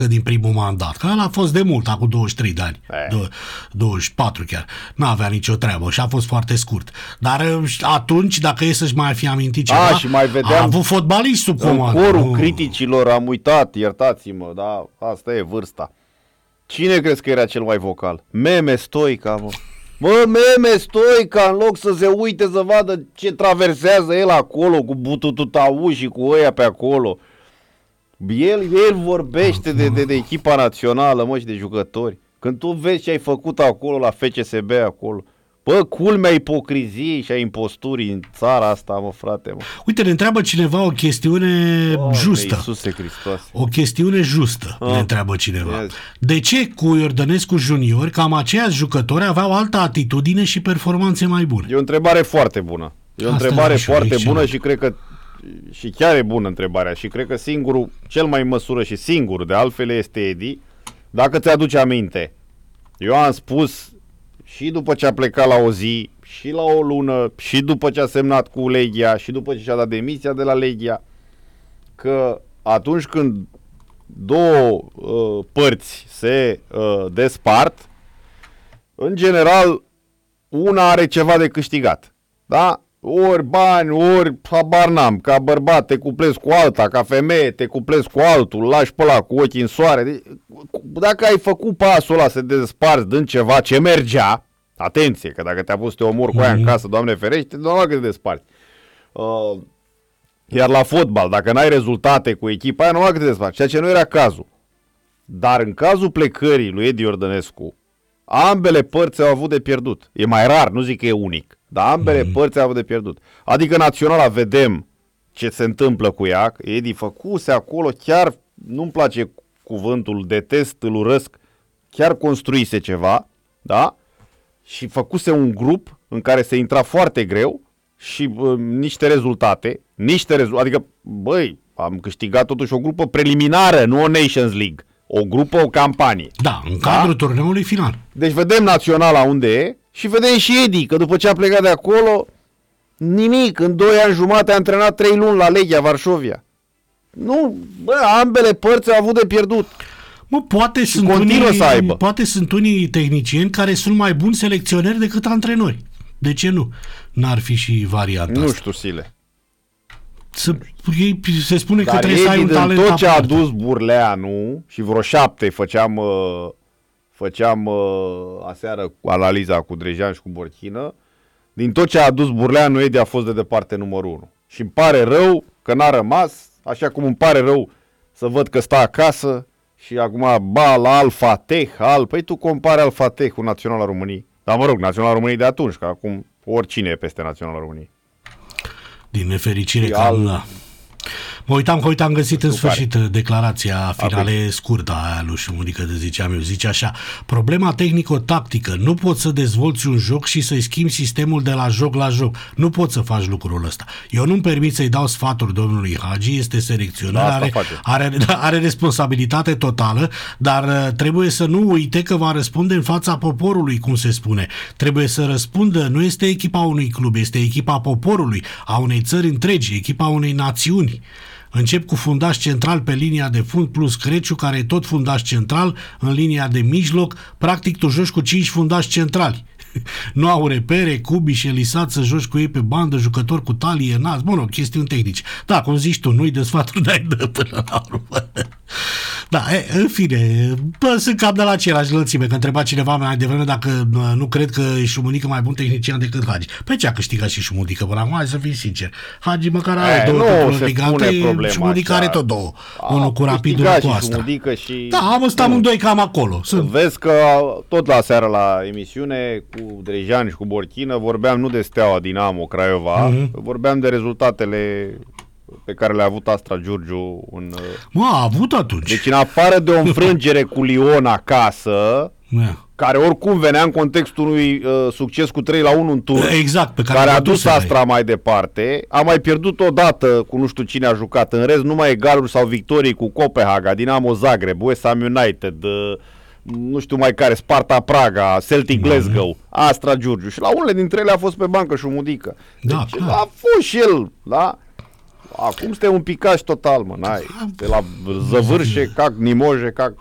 din primul mandat, că ăla a fost de mult, acum 23 de ani, 24 chiar, n-avea nicio treabă și a fost foarte scurt. Dar atunci, dacă e să-și mai fi amintit ceva, și mai vedeam a avut fotbalist sub comandă. În corul criticilor am uitat, iertați-mă, da, asta e vârsta. Cine crezi că era cel mai vocal? Meme Stoica, mă. Meme Stoica, în loc să se uite să vadă ce traversează el acolo cu Butututau și cu ăia pe acolo. El vorbește de echipa națională, mă, și de jucători. Când tu vezi ce ai făcut acolo la FCSB acolo, culmea ipocriziei și a imposturii în țara asta, mă, frate, mă. Uite, ne întreabă cineva o chestiune justă. Iisuse Hristoase. O chestiune justă, ne întreabă cineva. De ce cu Iordănescu junior, cam aceiași jucători aveau altă atitudine și performanțe mai bune? E o întrebare foarte bună. E o întrebare foarte bună și cred că și chiar e bună întrebarea și cred că singurul, cel mai în măsură și singurul de altfel este Edi. Dacă ți-aduce aminte, eu am spus și după ce a plecat la o zi, și la o lună, și după ce a semnat cu Legia, și după ce și-a dat demisia de la Legia, că atunci când două părți se despart, în general, una are ceva de câștigat. Da? Ori bani, ori habar n-am, ca bărbat te cuplezi cu alta, ca femeie te cuplezi cu altul, lași pe ăla cu ochii în soare. Dacă ai făcut pasul ăla să te desparți dând ceva ce mergea, atenție, că dacă te-a pus să te omori cu aia în casă, Doamne ferește, normal că te desparți. Iar la fotbal, dacă n-ai rezultate cu echipa aia, normal că te desparți, ceea ce nu era cazul. Dar în cazul plecării lui Edi Iordănescu, ambele părți au avut de pierdut. E mai rar, nu zic că e unic, dar ambele părți au avut de pierdut. Adică Naționala vedem ce se întâmplă cu ea, Edi făcuse acolo, chiar nu-mi place cuvântul, detest, îl urăsc, chiar construise ceva, da? Și făcuse un grup în care se intra foarte greu și niște rezultate, adică, băi, am câștigat totuși o grupă preliminară, nu o Nations League. O grupă, o campanie. Da, în cadrul turneului final. Deci vedem Naționala unde e și vedem și Edi, că după ce a plecat de acolo, nimic. În 2 ani jumate a antrenat 3 luni la Legia Varșovia. Nu, ambele părți au avut de pierdut. Poate sunt unii tehnicieni care sunt mai buni selecționeri decât antrenori. De ce nu? N-ar fi și varianta asta. Nu știu, Sile. Se spune că trebuie să ai un talent tot ce a adus Burleanu și vreo 7 făceam aseară analiza cu Drejan și cu Borchină, din tot ce a adus Burleanu, Edi a fost de departe numărul 1. Și îmi pare rău că n-a rămas, așa cum îmi pare rău să văd că stă acasă și acum la Alfa Tech, păi tu compari Alfa Tech cu Naționala României. Dar mă rog, Naționala României de atunci, că acum oricine e peste Naționala României. Din nefericire Mă uitam că am găsit în sfârșit declarația finale scurtă a aia lui Șumudică de ziceam eu. Zice așa: problema tehnico-tactică, nu poți să dezvolți un joc și să-i schimbi sistemul de la joc la joc. Nu poți să faci lucrul ăsta. Eu nu-mi permit să-i dau sfaturi domnului Hagi, este selecționar, are responsabilitate totală, dar trebuie să nu uite că va răspunde în fața poporului, cum se spune. Trebuie să răspundă, nu este echipa unui club, este echipa poporului, a unei țări întregi, echipa unei națiuni. Încep cu fundaș central pe linia de fund plus Creciu, care e tot fundaș central în linia de mijloc. Practic tu joci cu 5 fundași centrali. Nu au repere, Cubi și Elisat să joci cu ei pe bandă, jucători cu talie înalți, chestiuni tehnice. Da, cum zici tu, nu-i de sfaturi, dai dă până la urmă. Da, în fine, sunt cam de la același lățime, că întreba cineva mai devreme dacă nu cred că e Șumudică mai bun tehnician decât Hagi. Păi ce a câștigat și Șumudică până acum? Hai să fim sincer. Hagi măcar are 2 titluri ligante, Șumudică are tot 2. Unul cu Rapidul, cu asta. Da, am stat amândoi cam acolo. Vezi că tot la seară la emisiune cu Drejan și cu Borchină vorbeam nu de Steaua, Dinamo, Craiova, vorbeam de rezultatele pe care le-a avut Astra Giurgiu a avut atunci. Deci în afară de o înfrângere cu Lyon acasă, care oricum venea în contextul unui succes cu 3-1 în tur, exact, pe care a dus Astra mai departe, a mai pierdut odată cu nu știu cine a jucat, în rest numai egaluri sau victorii cu Copenhaga, Dinamo Zagreb, West Ham United, nu știu mai care, Sparta Praga, Celtic Glasgow, Astra Giurgiu, și la unele dintre ele a fost pe bancă Șumudică. Deci a fost și el, da? Acum suntem un picaș total, mă, n-ai. De la zăvârșe, cac, nimoje, cac,